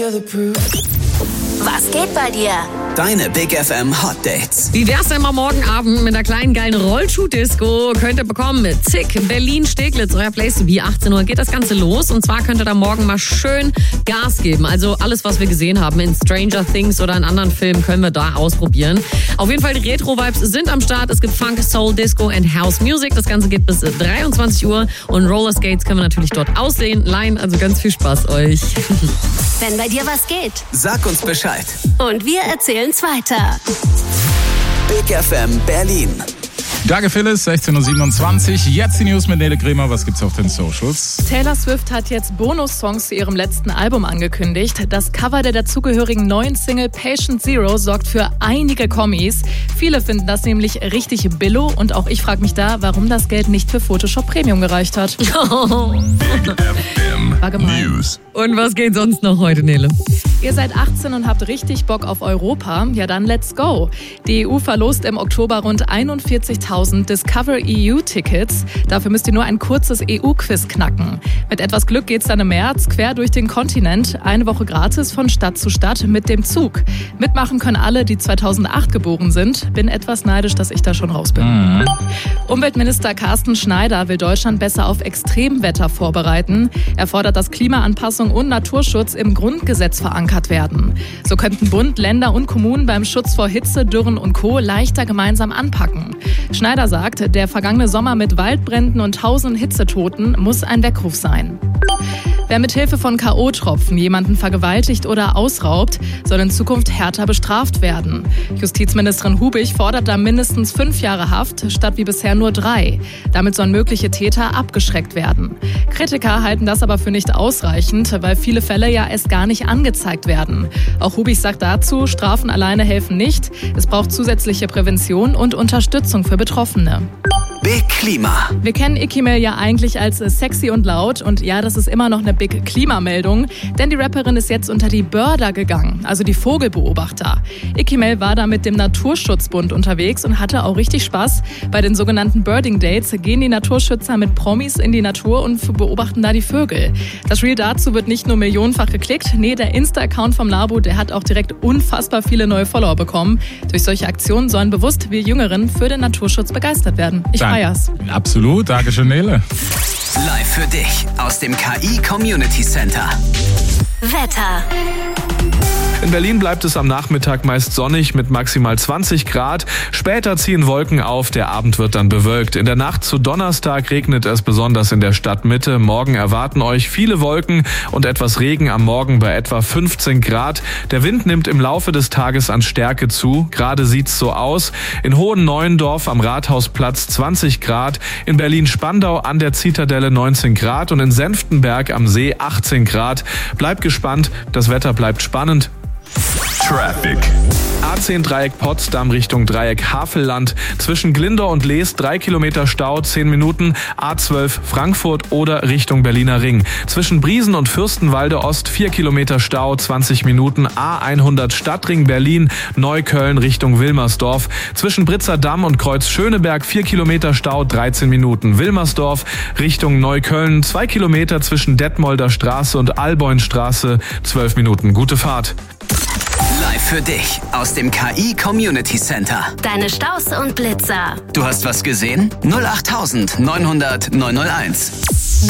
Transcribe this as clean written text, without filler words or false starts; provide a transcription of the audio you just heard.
Was geht bei dir? Deine Big FM Hot Dates. Wie wär's denn mal morgen Abend mit einer kleinen geilen Rollschuh-Disco? Könnt ihr bekommen mit ZIC, Berlin-Steglitz, euer Place to be. 18 Uhr geht das Ganze los. Und zwar könnt ihr da morgen mal schön Gas geben. Also alles, was wir gesehen haben in Stranger Things oder in anderen Filmen, können wir da ausprobieren. Auf jeden Fall, die Retro-Vibes sind am Start. Es gibt Funk, Soul, Disco und House Music. Das Ganze geht bis 23 Uhr. Und Rollerskates können wir natürlich dort ausleihen. Also ganz viel Spaß euch. Wenn bei dir was geht. Sag uns Bescheid. Und wir erzählen's weiter. Big FM Berlin. Danke Phyllis, 16.27 Uhr. Jetzt die News mit Nele Kremer. Was gibt's auf den Socials? Taylor Swift hat jetzt Bonus-Songs zu ihrem letzten Album angekündigt. Das Cover der dazugehörigen neuen Single Patient Zero sorgt für einige Kommis. Viele finden das nämlich richtig billo und auch ich frage mich da, warum das Geld nicht für Photoshop Premium gereicht hat. War gemein. News. Und was geht sonst noch heute, Nele? Ihr seid 18 und habt richtig Bock auf Europa? Ja, dann let's go. Die EU verlost im Oktober rund 41.000 Discover EU-Tickets. Dafür müsst ihr nur ein kurzes EU-Quiz knacken. Mit etwas Glück geht's dann im März quer durch den Kontinent. Eine Woche gratis von Stadt zu Stadt mit dem Zug. Mitmachen können alle, die 2008 geboren sind. Bin etwas neidisch, dass ich da schon raus bin. Umweltminister Carsten Schneider will Deutschland besser auf Extremwetter vorbereiten. Er fordert, dass Klimaanpassung und Naturschutz im Grundgesetz verankert werden. So könnten Bund, Länder und Kommunen beim Schutz vor Hitze, Dürren und Co. leichter gemeinsam anpacken. Schneider sagt, der vergangene Sommer mit Waldbränden und tausenden Hitzetoten muss ein Weckruf sein. Wer mit Hilfe von K.O.-Tropfen jemanden vergewaltigt oder ausraubt, soll in Zukunft härter bestraft werden. Justizministerin Hubig fordert da mindestens 5 Jahre Haft, statt wie bisher nur 3. Damit sollen mögliche Täter abgeschreckt werden. Kritiker halten das aber für nicht ausreichend, weil viele Fälle ja erst gar nicht angezeigt werden. Auch Hubig sagt dazu, Strafen alleine helfen nicht. Es braucht zusätzliche Prävention und Unterstützung für Betroffene. Big Klima. Wir kennen Ikimel ja eigentlich als sexy und laut und ja, das ist immer noch eine Big Klimameldung, denn die Rapperin ist jetzt unter die Birder gegangen, also die Vogelbeobachter. Ikimel war da mit dem Naturschutzbund unterwegs und hatte auch richtig Spaß. Bei den sogenannten Birding Dates gehen die Naturschützer mit Promis in die Natur und beobachten da die Vögel. Das Reel dazu wird nicht nur millionenfach geklickt, nee, der Insta-Account vom Labo, der hat auch direkt unfassbar viele neue Follower bekommen. Durch solche Aktionen sollen bewusst wir Jüngeren für den Naturschutz begeistert werden. Ich feier's. Absolut, danke schön, Nele. Live für dich aus dem KI Community Center. Wetter. In Berlin bleibt es am Nachmittag meist sonnig mit maximal 20 Grad. Später ziehen Wolken auf, der Abend wird dann bewölkt. In der Nacht zu Donnerstag regnet es besonders in der Stadtmitte. Morgen erwarten euch viele Wolken und etwas Regen am Morgen bei etwa 15 Grad. Der Wind nimmt im Laufe des Tages an Stärke zu. Gerade sieht's so aus. In Hohen-Neuendorf am Rathausplatz 20 Grad. In Berlin-Spandau an der Zitadelle 19 Grad und in Senftenberg am See 18 Grad. Bleibt gespannt, das Wetter bleibt spannend. Traffic. A10 Dreieck Potsdam Richtung Dreieck Havelland. Zwischen Glindau und Leest 3 Kilometer Stau, 10 Minuten. A12 Frankfurt oder Richtung Berliner Ring. Zwischen Briesen und Fürstenwalde Ost 4 Kilometer Stau, 20 Minuten. A100 Stadtring Berlin, Neukölln Richtung Wilmersdorf. Zwischen Britzer Damm und Kreuz Schöneberg 4 Kilometer Stau, 13 Minuten. Wilmersdorf Richtung Neukölln 2 Kilometer zwischen Detmolder Straße und Alboinstraße, 12 Minuten. Gute Fahrt. Live für dich aus dem KI Community Center. Deine Staus und Blitzer. Du hast was gesehen? 08900 901.